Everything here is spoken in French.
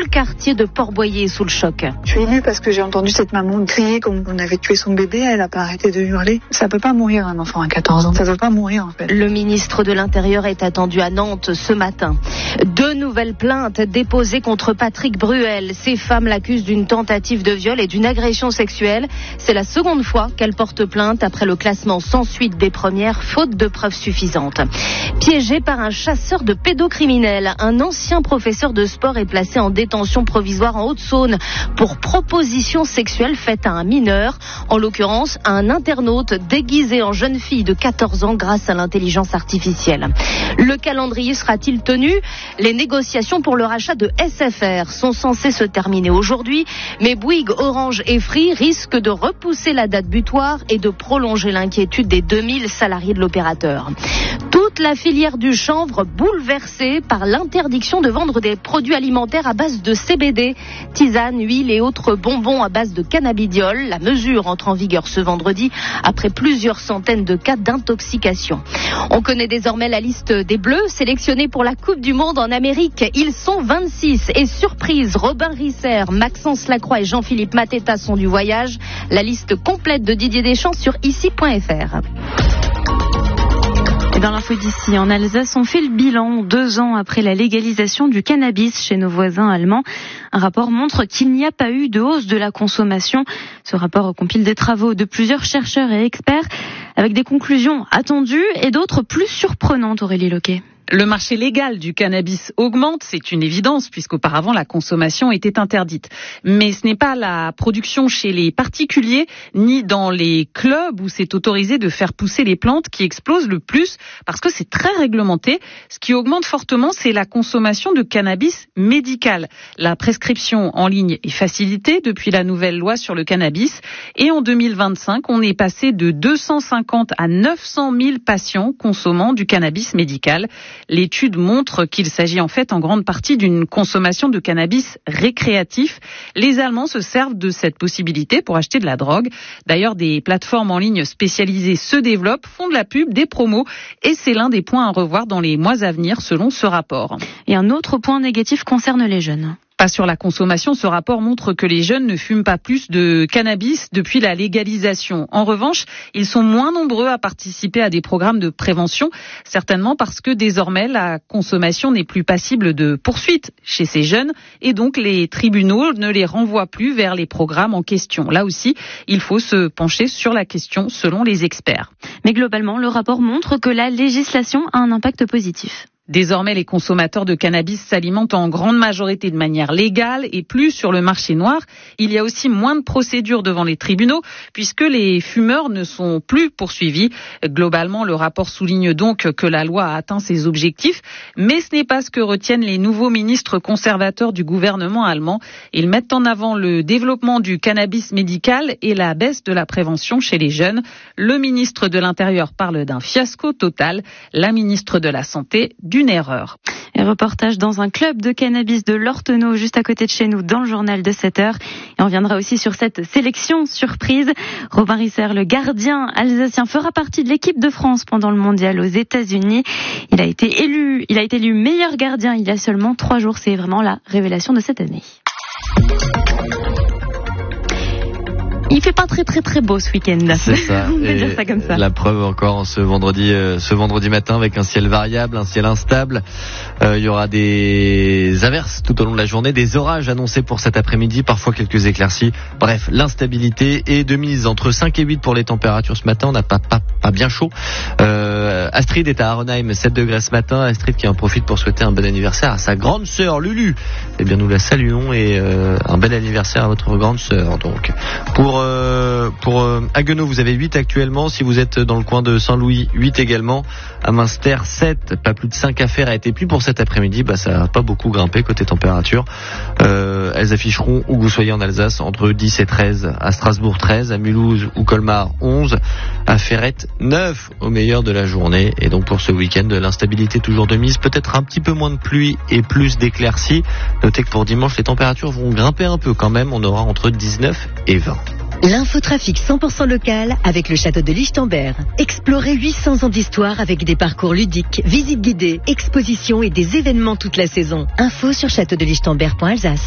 quartier de Port-Boyer est sous le choc. Je suis émue parce que j'ai entendu cette maman crier comme on avait tué son bébé. Elle n'a pas arrêté de hurler. Ça peut pas mourir un enfant à 14 ans. Ça doit pas mourir en fait. Le ministre de l'Intérieur est attendu à Nantes ce matin. 2 nouvelles plaintes déposées contre Patrick Bruel. Ces femmes l'accusent d'une tentative de viol et d'une agression sexuelle. C'est la seconde fois qu'elle porte plainte après le classement sans suite des premières, faute de preuves suffisantes. Piégé par un chasseur de pédocriminels, un ancien professeur de sport est placé en détention provisoire en Haute-Saône pour proposition sexuelle faite à un mineur, en l'occurrence à un internaute déguisé en jeune fille de 14 ans grâce à l'intelligence artificielle. Le calendrier sera-t-il tenu ? Les négociations pour le rachat de SFR sont censées se terminer aujourd'hui, mais Bouygues, Orange et Free risquent de repousser la date butoir et de prolonger l'inquiétude des 2000 salariés de l'opérateur. Toute la filière du chanvre bouleversée par l'interdiction de vendre des produits alimentaires à base de CBD, tisanes, huiles et autres bonbons à base de cannabidiol. La mesure entre en vigueur ce vendredi après plusieurs centaines de cas d'intoxication. On connaît désormais la liste des Bleus sélectionnés pour la Coupe du Monde en Amérique. Ils sont 26 et surprise, Robin Risser, Maxence Lacroix et Jean-Philippe Mateta sont du voyage. La liste complète de Didier Deschamps sur ici.fr. Et dans l'info d'ici, en Alsace, on fait le bilan 2 ans après la légalisation du cannabis chez nos voisins allemands. Un rapport montre qu'il n'y a pas eu de hausse de la consommation. Ce rapport compile des travaux de plusieurs chercheurs et experts avec des conclusions attendues et d'autres plus surprenantes, Aurélie Loquet. Le marché légal du cannabis augmente, c'est une évidence, puisqu'auparavant la consommation était interdite. Mais ce n'est pas la production chez les particuliers, ni dans les clubs où c'est autorisé de faire pousser les plantes qui explose le plus, parce que c'est très réglementé. Ce qui augmente fortement, c'est la consommation de cannabis médical. La prescription en ligne est facilitée depuis la nouvelle loi sur le cannabis. Et en 2025, on est passé de 250 à 900 000 patients consommant du cannabis médical. L'étude montre qu'il s'agit en fait en grande partie d'une consommation de cannabis récréatif. Les Allemands se servent de cette possibilité pour acheter de la drogue. D'ailleurs, des plateformes en ligne spécialisées se développent, font de la pub, des promos, et c'est l'un des points à revoir dans les mois à venir selon ce rapport. Et un autre point négatif concerne les jeunes. Pas sur la consommation, ce rapport montre que les jeunes ne fument pas plus de cannabis depuis la légalisation. En revanche, ils sont moins nombreux à participer à des programmes de prévention, certainement parce que désormais la consommation n'est plus passible de poursuite chez ces jeunes et donc les tribunaux ne les renvoient plus vers les programmes en question. Là aussi, il faut se pencher sur la question selon les experts. Mais globalement, le rapport montre que la législation a un impact positif. Désormais, les consommateurs de cannabis s'alimentent en grande majorité de manière légale et plus sur le marché noir. Il y a aussi moins de procédures devant les tribunaux puisque les fumeurs ne sont plus poursuivis. Globalement, le rapport souligne donc que la loi a atteint ses objectifs, mais ce n'est pas ce que retiennent les nouveaux ministres conservateurs du gouvernement allemand. Ils mettent en avant le développement du cannabis médical et la baisse de la prévention chez les jeunes. Le ministre de l'Intérieur parle d'un fiasco total, la ministre de la Santé d'une erreur. Et reportage dans un club de cannabis de l'Ortenau, juste à côté de chez nous, dans le journal de 7h. Et on reviendra aussi sur cette sélection surprise. Robin Risser, le gardien alsacien, fera partie de l'équipe de France pendant le mondial aux États-Unis. Il a été élu meilleur gardien il y a seulement 3 jours. C'est vraiment la révélation de cette année. Il fait pas très beau ce week-end. C'est ça. On peut dire ça comme ça. La preuve encore ce vendredi matin avec un ciel variable, un ciel instable. Il y aura des averses tout au long de la journée, des orages annoncés pour cet après-midi, parfois quelques éclaircies. Bref, l'instabilité est de mise entre 5 et 8 pour les températures ce matin. On n'a pas bien chaud. Astrid est à Aronheim, 7 degrés ce matin. Astrid qui en profite pour souhaiter un bon anniversaire à sa grande sœur Lulu. Eh bien, nous la saluons et un bel anniversaire à votre grande sœur. Donc, pour Haguenau, vous avez 8 actuellement. Si vous êtes dans le coin de Saint-Louis, 8 également. À Münster, 7. Pas plus de 5 à faire a été pris pour cet après-midi. Ça n'a pas beaucoup grimpé côté température. Elles afficheront, où vous soyez en Alsace, entre 10 et 13. À Strasbourg, 13. À Mulhouse ou Colmar, 11. À Ferrette, 9 au meilleur de la journée. Et donc pour ce week-end, l'instabilité toujours de mise. Peut-être un petit peu moins de pluie et plus d'éclaircies. Notez que pour dimanche, les températures vont grimper un peu quand même. On aura entre 19 et 20. L'infotrafic 100% local avec le château de Lichtenberg. Explorez 800 ans d'histoire avec des parcours ludiques, visites guidées, expositions et des événements toute la saison. Info sur châteaudelichtenberg.alsace.